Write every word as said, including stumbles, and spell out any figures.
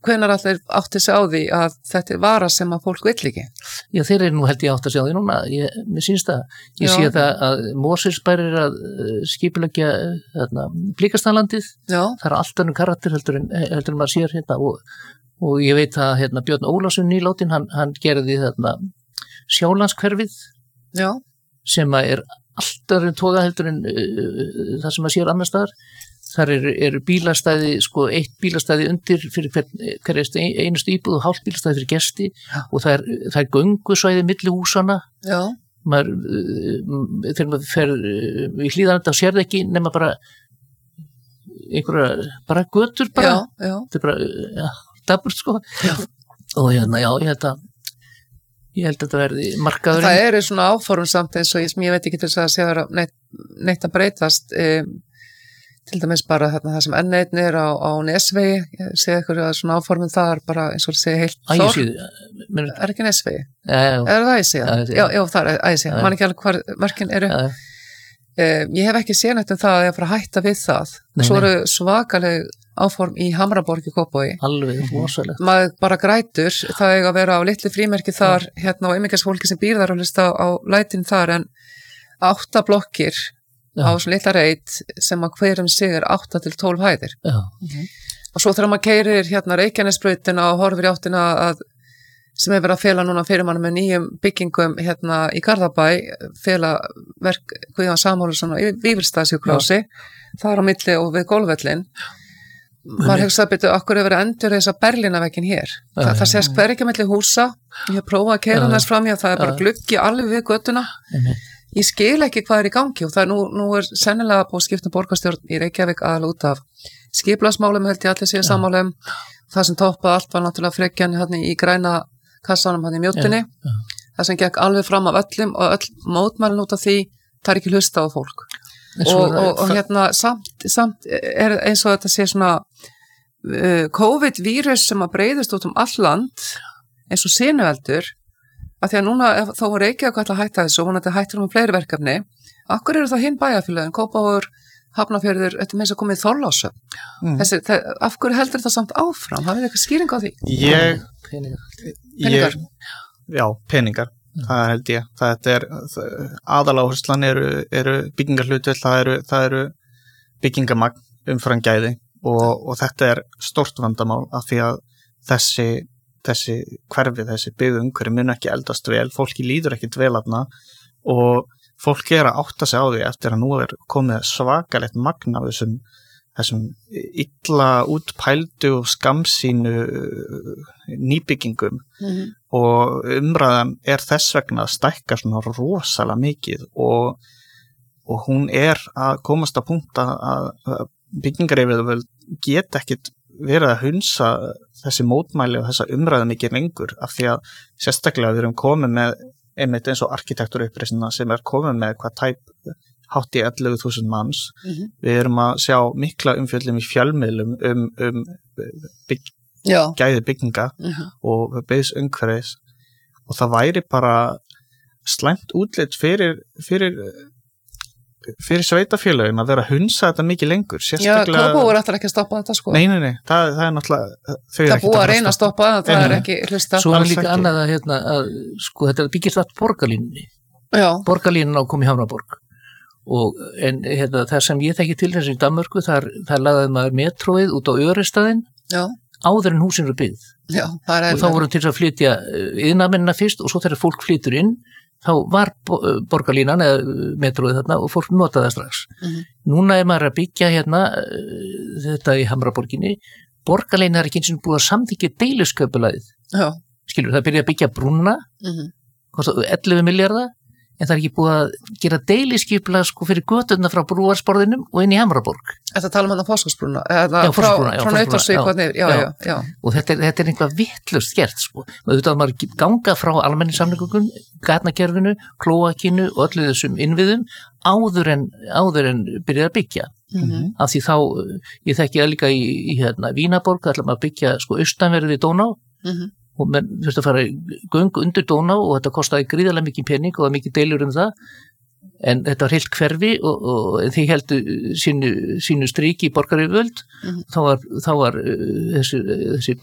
hvenær allir átti sig á því að þetta er vara sem að fólk vill ekki? Já, þeir eru nú held ég átt að sjá því núna, ég, mér sýnst það. Ég Já. sé það að Mosfellsbær er að skipuleggja þarna Blikastaðlandið, það er allt önnur karakter heldur en, heldur en maður sér hérna og, og ég veit að hérna Björn Ólafsson nýláttinn, hann, hann gerði þarna Sjálandskverfið Já. sem að er allt önnur toga heldur en uh, það sem maður sér annars staðar. Þar eru er bílastæði, sko, eitt bílastæði undir fyrir hver, hverjast einustu íbúð og hálft bílastæði fyrir gesti og það er, það er göngusvæði milli húsana. Já. Maður, þegar maður fer í hlíðanenda og sér það ekki nema bara einhverja, bara götur bara. Já, já. Þetta er bara, ja, daburt, sko. Já. Og hérna, já, ég held að, ég held að þetta verði markaðurinn. Það eru svona áform samt eins og ég, ég veit ekki til þess að sé það neitt, neitt að breytast, um, til dæmis bara þarna það sem enn einn er á, á Nesvegi, ég sé eitthvað svona áformum þar bara eins og það sé heilt Æ, þorp. Men... Er ekki Nesvegi? Já, já. Er það Ægisíða? Já, já, já, það er Ægisíða. Man ekki alveg hvar mörkin eru. Já. Uh, ég hef ekki séð neitt um það að ég fara að hætta við það. Nei, Svo eru svakaleg áform í Hamraborg í Kópavogi. Alveg rosalegt. Maður bara grætur, það eiga að vera á litlu frímerki þar, ja. Hérna á einmingsfólki sem býr þar og hlusta á, á lætin þar en átta blokkir Já. Á svona litla reit sem að hverjum sig er átta til tólf hæðir. Já. Mm-hmm. Og svo þegar maður keyrir hérna Reykjanesbrautina og horfir í áttina að sem hefur verið að fela núna fyrir mann með nýjum byggingum hérna í Garðabæ, fela verk Guðjón Samúelsson og Vífilsstaðsjúkrahúsi, þar á milli og við golfvöllin. Maður hefur sagt betur, okkur hefur verið endur þess að Berlínaveginn hér. Þa, það sést hver ekki milli húsa, ég hef prófað að keyra þess fram, það er bara gluggi alveg við götuna. Ég skil ekki hvað er í gangi og það er nú, nú er sennilega búið skipta borgarstjórn í Reykjavík aðal út af skipulagsmálum held ég allir séu sammálum. Það sem toppaði allt var náttúrulega frekjan hérna í græna kassanum hérna í Mjóttinni. Já, já. Það sem gekk alveg fram af öllum og öll mótmælin út af því það er ekki hlusta á fólk. Og, og, og hérna samt, samt er eins og þetta sé svona uh, COVID-vírus sem að breiðist út um all land eins og sinueldur. Að því að núna, þá var Reykjavík ætla að hætta þessu og hún ætla að hætta um fleiri verkefni. Akkur eru það hinn bæjarfélögin, Kópavogur, Hafnarfjörður, þetta með þess að komið Þorlákshöfn. Mm. Þessi, það, af hverju heldur þetta samt áfram? Hafið þið eitthvað skýring á því? Ég, peningar. Peningar? Ég, já, peningar. Mm. Það held ég. Það er, aðaláherslan eru, eru byggingarhlutvöld, það eru, það eru byggingamagn umfram gæði og, og þetta er stórt vandamál af því að þessi þessi hverfi, þessi byggðu umhverfi mun ekki eldast vel, fólki líður ekki vel aðna og fólk er að átta sig á því eftir að nú er komið svakalegt magn af þessum, þessum illa útpældu og skamsínu nýbyggingum mm-hmm. og umræðan er þess vegna að stækka svona rosalega mikið og, og hún er að komast að punkta að byggingaryfirvöld get ekkit verið að hunsa þessi mótmæli og þessa umræðu mikið lengur af því að sérstaklega við erum komið með einmitt eins og arkitekturuppreisnina sem er komið með hvað tæp hátt í ellefu þúsund manns. Mm-hmm. Við erum að sjá mikla umfjöllum í fjölmiðlum um, um bygg, gæði bygginga mm-hmm. og byggðs umhverfis og það væri bara slæmt útlit fyrir fyrir fyrir sveitafélögin að vera að hunsa þetta mikið lengur. Sérstaklega... Já, Kópavogur ætlar ekki að stoppa þetta sko. Nei, nei, nei, það, það er náttúrulega þau það búið að reyna að stoppa það, það er ekki hlusta. Svo er líka annað að, hérna, að sko, þetta byggist allt borgarlínunni. Já. Borgarlínan á kom í Hamraborg og en hérna, það sem ég þekki til þess í Danmörku, þar, þar lagði maður metróið út á Örestaðinn áður en húsin eru byggð. Já, það er og þá vorum til að flytja iðnaðamennina fyrst og svo þegar fólk flytur inn þá var borgarlínan eða metróið þarna og fólk notaði það strax. Mm-hmm. Núna er maður að byggja hérna þetta í Hamraborginni. Borgarlínan er ekki eins og búið að samþykkja deilusköpulagið. Já. Skilur, það byrja að byggja brúna, mm-hmm. kostaði ellefu milljarða, en það er ekki búið að gera deiliskipulag sko fyrir göturna frá brúarsporðinum og inn í Hamraborg. Þetta tala um þetta Fossvogsbrúna, eða já, frá, já, frá Nauthólsvík og niður, já, já, já. Og þetta er, þetta er einhvað vittlust gert, sko. Og þetta að maður ganga frá almenningssamgöngum, gatnakerfinu, klóakinu og öllu þessum innviðum áður en, áður en byrja að byggja. Mm-hmm. Af því þá, ég þekki það líka í, í hérna, Vínaborg, það ætla maður að byggja sko austanverði Dóná, mm-hmm. og menn þurfti að fara göng undir Dóná og þetta kostaði gríðarlega mikið pening og það mikið deilur um það en þetta var heilt hverfi og, og þeir heldu sínu, sínu stríki í borgaryfirvöld mm-hmm. þá var, þá var uh, þessi, þessi